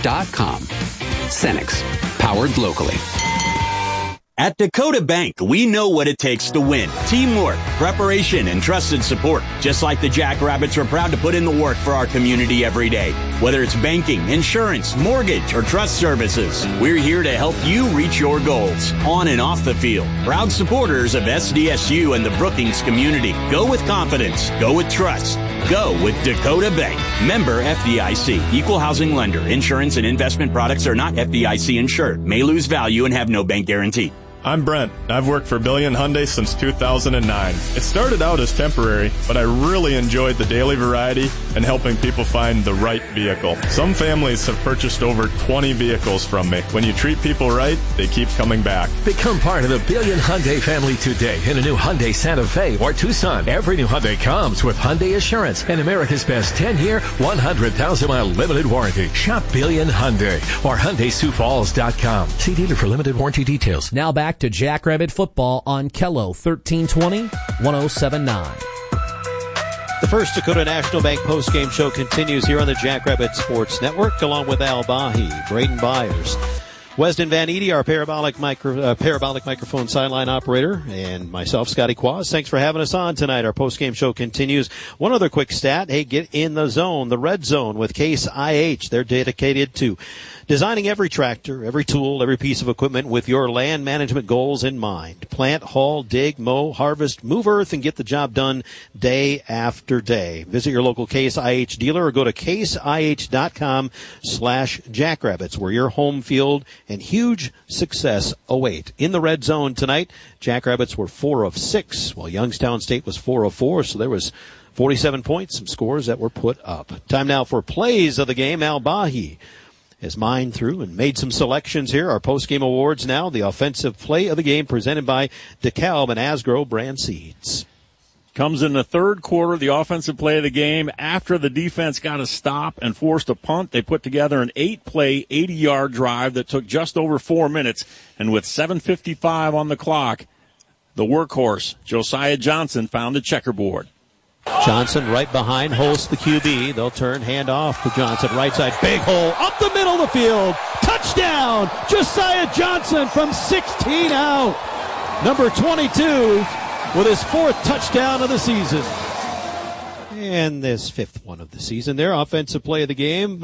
Cenex.com. Cenex, powered locally. At Dakota Bank, we know what it takes to win. Teamwork, preparation, and trusted support. Just like the Jackrabbits, we're proud to put in the work for our community every day. Whether it's banking, insurance, mortgage, or trust services, we're here to help you reach your goals, on and off the field. Proud supporters of SDSU and the Brookings community. Go with confidence. Go with trust. Go with Dakota Bank. Member FDIC. Equal housing lender. Insurance and investment products are not FDIC insured. May lose value and have no bank guarantee. I'm Brent. I've worked for Billion Hyundai since 2009. It started out as temporary, but I really enjoyed the daily variety and helping people find the right vehicle. Some families have purchased over 20 vehicles from me. When you treat people right, they keep coming back. Become part of the Billion Hyundai family today in a new Hyundai Santa Fe or Tucson. Every new Hyundai comes with Hyundai Assurance and America's best 10-year, 100,000-mile limited warranty. Shop Billion Hyundai or HyundaiSiouxFalls.com. See dealer for limited warranty details. Now back to Jackrabbit football on Kello 1320-1079. The First Dakota National Bank postgame show continues here on the Jackrabbit Sports Network, along with Al Bahi, Braden Byers, Weston Van Edie, our parabolic microphone sideline operator, and myself, Scotty Quaz. Thanks for having us on tonight. Our postgame show continues. One other quick stat. Hey, get in the zone, the red zone with Case IH. They're dedicated to designing every tractor, every tool, every piece of equipment with your land management goals in mind. Plant, haul, dig, mow, harvest, move earth, and get the job done day after day. Visit your local Case IH dealer or go to caseih.com/jackrabbits, where your home field and huge success await. In the red zone tonight, Jackrabbits were 4 of 6, while Youngstown State was 4 of 4, so there was 47 points, some scores that were put up. Time now for plays of the game. Al Bahi has mined through and made some selections here. Our post-game awards now. The offensive play of the game presented by DeKalb and Asgrow brand seeds. Comes in the third quarter, the offensive play of the game. After the defense got a stop and forced a punt, they put together an 8-play, 80-yard drive that took just over 4 minutes. And with 7:55 on the clock, the workhorse, Josiah Johnson, found the checkerboard. Johnson right behind Holst, the QB. They'll turn, hand off to Johnson. Right side, big hole, up the middle of the field. Touchdown, Josiah Johnson from 16 out. Number 22 with his 4th touchdown of the season. And this 5th one of the season. Their offensive play of the game,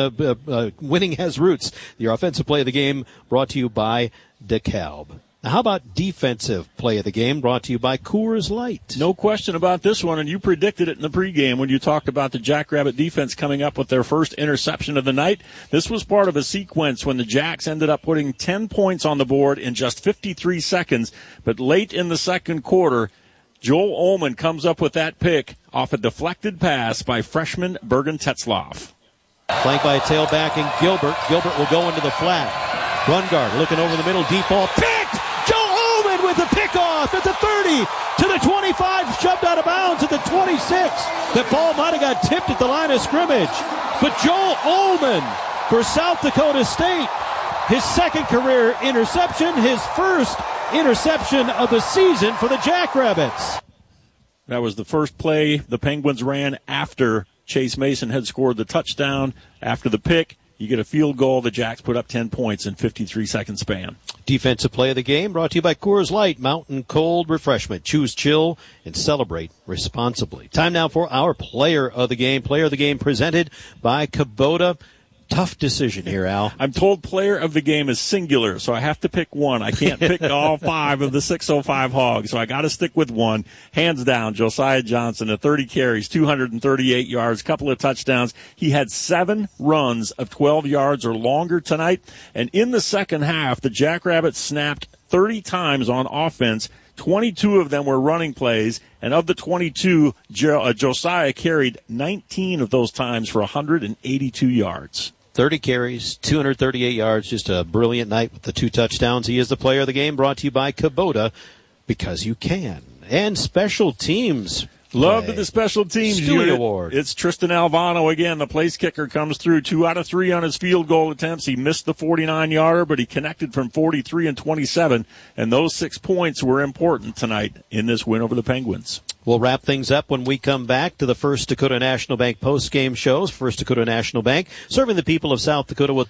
winning has roots. Your offensive play of the game brought to you by DeKalb. Now, how about defensive play of the game brought to you by Coors Light? No question about this one, and you predicted it in the pregame when you talked about the Jackrabbit defense coming up with their first interception of the night. This was part of a sequence when the Jacks ended up putting 10 points on the board in just 53 seconds. But late in the second quarter, Joel Ullman comes up with that pick off a deflected pass by freshman Bergen Tetzlaff. Flanked by a tailback and Gilbert. Gilbert will go into the flat. Run guard looking over the middle, deep ball, picked! Joel Ullman with the pickoff at the 30 to the 25, shoved out of bounds at the 26. The ball might have got tipped at the line of scrimmage. But Joel Ullman for South Dakota State, his second career interception, his first interception of the season for the Jackrabbits. That was the first play the Penguins ran after Chase Mason had scored the touchdown. After the pick, you get a field goal. The Jacks put up 10 points in 53-second span. Defensive play of the game brought to you by Coors Light, mountain cold refreshment. Choose chill and celebrate responsibly. Time now for our player of the game. Player of the game presented by Kubota. Tough decision here, Al. I'm told player of the game is singular, so I have to pick one. I can't pick all 5 of the 605 Hogs, so I got to stick with one. Hands down, Josiah Johnson, 30 carries, 238 yards, couple of touchdowns. He had 7 runs of 12 yards or longer tonight. And in the second half, the Jackrabbits snapped 30 times on offense. 22 of them were running plays, and of the 22, Josiah carried 19 of those times for 182 yards. 30 carries, 238 yards, just a brilliant night with the 2 touchdowns. He is the player of the game, brought to you by Kubota, because you can. And special teams. Love the special teams unit. Award. It's Tristan Alvano again. The place kicker comes through 2 out of 3 on his field goal attempts. He missed the 49-yarder, but he connected from 43 and 27. And those 6 points were important tonight in this win over the Penguins. We'll wrap things up when we come back to the First Dakota National Bank post-game shows. First Dakota National Bank, serving the people of South Dakota with